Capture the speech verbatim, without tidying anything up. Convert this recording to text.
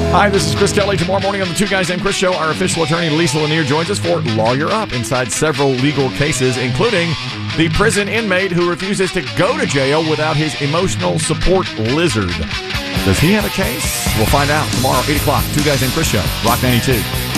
Hi, this is Chris Kelly. Tomorrow morning on the Two Guys Named Chris show, our official attorney Lisa Lanier joins us for Lawyer Up inside several legal cases, including the prison inmate who refuses to go to jail without his emotional support lizard. Does he have a case? We'll find out tomorrow, eight o'clock. Two Guys Named Chris show, Rock ninety-two.